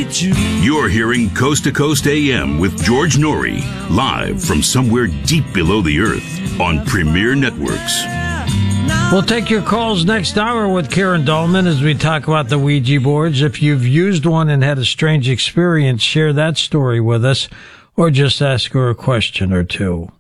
You're hearing Coast to Coast AM with George Norrie, live from somewhere deep below the earth on Premier Networks. We'll take your calls next hour with Karen Dahlman as we talk about the Ouija boards. If you've used one and had a strange experience, share that story with us or just ask her a question or two.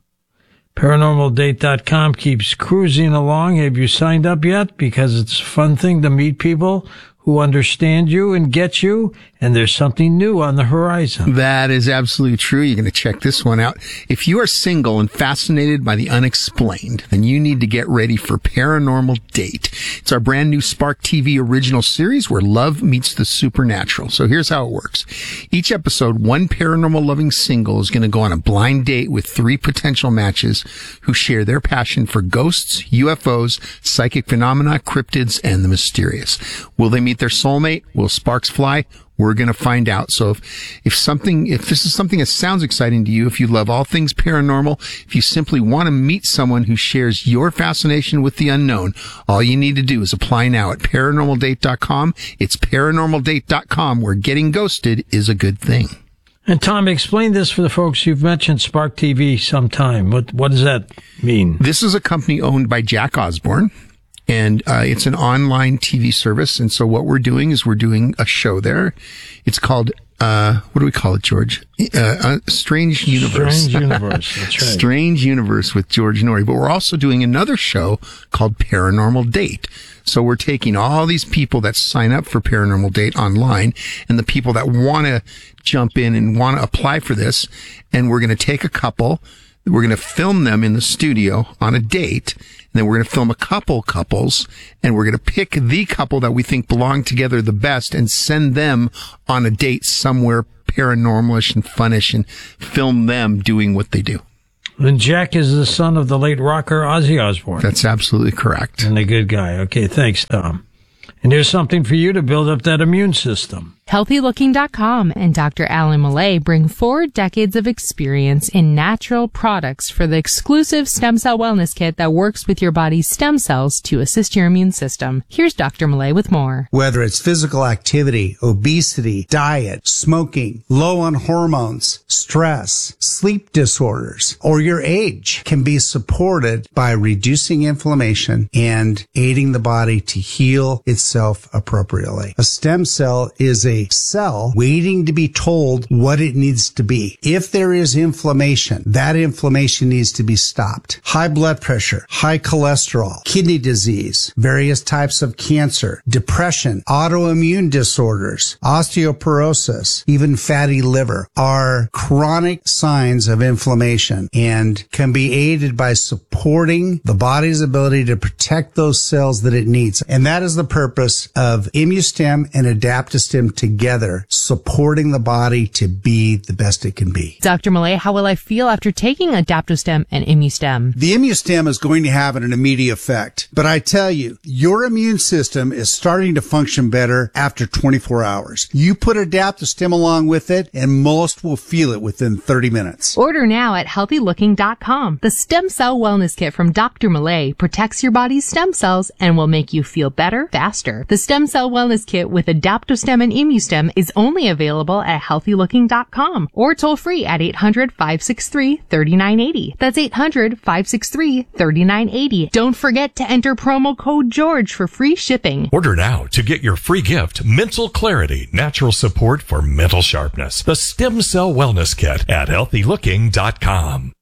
ParanormalDate.com keeps cruising along. Have you signed up yet? Because it's a fun thing to meet people who understand you and get you, and there's something new on the horizon. That is absolutely true. You're going to check this one out. If you are single and fascinated by the unexplained, then you need to get ready for Paranormal Date. It's our brand new Spark TV original series where love meets the supernatural. So here's how it works. Each episode, one paranormal loving single is going to go on a blind date with 3 potential matches who share their passion for ghosts, UFOs, psychic phenomena, cryptids, and the mysterious. Will they meet their soulmate? Will sparks fly? We're going to find out. So if this is something that sounds exciting to you, if you love all things paranormal, if you simply want to meet someone who shares your fascination with the unknown, all you need to do is apply now at ParanormalDate.com. It's ParanormalDate.com, where getting ghosted is a good thing. And Tom, explain this for the folks. You've mentioned Spark TV sometime. What does that mean? This is a company owned by Jack Osborne. And it's an online TV service. And so what we're doing is we're doing a show there. It's called, what do we call it, George? Strange Universe. Strange Universe, that's right. Strange Universe with George Norrie. But we're also doing another show called Paranormal Date. So we're taking all these people that sign up for Paranormal Date online and the people that want to jump in and want to apply for this. And we're going to take a couple. We're going to film them in the studio on a date. And then we're going to film a couple couples, and we're going to pick the couple that we think belong together the best and send them on a date somewhere paranormalish and funnish and film them doing what they do. And Jack is the son of the late rocker Ozzy Osbourne. That's absolutely correct. And a good guy. Okay, thanks, Tom. And here's something for you to build up that immune system. HealthyLooking.com and Dr. Alan Millay bring 4 decades of experience in natural products for the exclusive Stem Cell Wellness Kit that works with your body's stem cells to assist your immune system. Here's Dr. Millay with more. Whether it's physical activity, obesity, diet, smoking, low on hormones, stress, sleep disorders, or your age can be supported by reducing inflammation and aiding the body to heal itself appropriately. A stem cell is a cell waiting to be told what it needs to be. If there is inflammation, that inflammation needs to be stopped. High blood pressure, high cholesterol, kidney disease, various types of cancer, depression, autoimmune disorders, osteoporosis, even fatty liver are chronic signs of inflammation and can be aided by supporting the body's ability to protect those cells that it needs. And that is the purpose of ImmuStem and AdaptoStem together, supporting the body to be the best it can be. Dr. Millay, how will I feel after taking AdaptoStem and ImmuStem? The ImmuStem is going to have an immediate effect, but I tell you, your immune system is starting to function better after 24 hours. You put AdaptoStem along with it, and most will feel it within 30 minutes. Order now at HealthyLooking.com. The Stem Cell Wellness Kit from Dr. Millay protects your body's stem cells and will make you feel better faster. The Stem Cell Wellness Kit with AdaptoStem and ImmuStem is only available at HealthyLooking.com or toll free at 800-563-3980. That's 800-563-3980. Don't forget to enter promo code GEORGE for free shipping. Order now to get your free gift, Mental Clarity, Natural Support for Mental Sharpness. The Stem Cell Wellness Kit at HealthyLooking.com.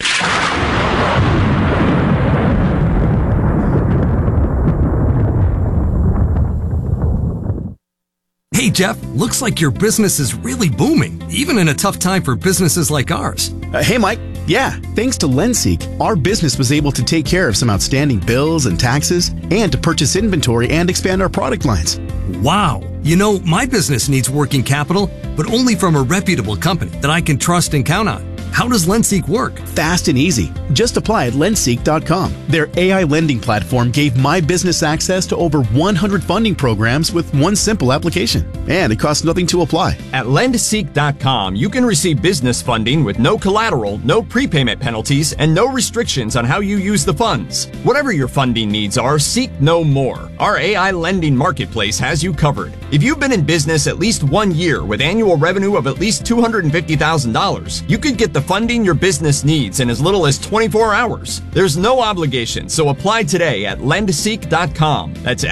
Hey, Jeff, looks like your business is really booming, even in a tough time for businesses like ours. Hey, Mike. Yeah, thanks to LendSeek, our business was able to take care of some outstanding bills and taxes and to purchase inventory and expand our product lines. Wow. You know, my business needs working capital, but only from a reputable company that I can trust and count on. How does LendSeek work? Fast and easy. Just apply at lendseek.com. Their AI lending platform gave my business access to over 100 funding programs with one simple application. And it costs nothing to apply. At lendseek.com, you can receive business funding with no collateral, no prepayment penalties, and no restrictions on how you use the funds. Whatever your funding needs are, seek no more. Our AI lending marketplace has you covered. If you've been in business at least 1 year with annual revenue of at least $250,000, you could get the funding your business needs in as little as 24 hours. There's no obligation, so apply today at lendseek.com. That's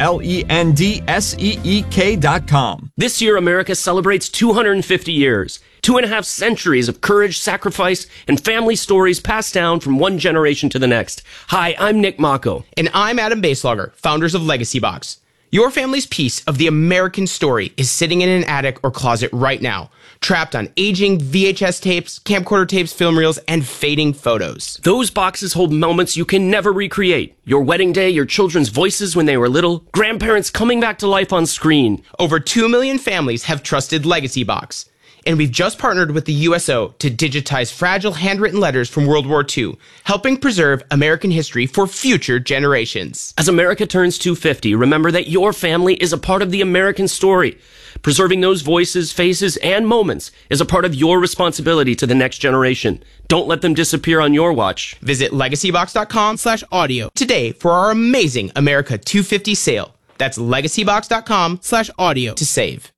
LENDSEEK.com. This year, America celebrates 250 years. 2.5 centuries of courage, sacrifice, and family stories passed down from one generation to the next. Hi, I'm Nick Mako. And I'm Adam Baselogger, founders of Legacy Box. Your family's piece of the American story is sitting in an attic or closet right now, trapped on aging VHS tapes, camcorder tapes, film reels, and fading photos. Those boxes hold moments you can never recreate. Your wedding day, your children's voices when they were little, grandparents coming back to life on screen. Over 2 million families have trusted Legacy Box. And we've just partnered with the USO to digitize fragile handwritten letters from World War II, helping preserve American history for future generations. As America turns 250, remember that your family is a part of the American story. Preserving those voices, faces, and moments is a part of your responsibility to the next generation. Don't let them disappear on your watch. Visit legacybox.com/audio today for our amazing America 250 sale. That's legacybox.com/audio to save.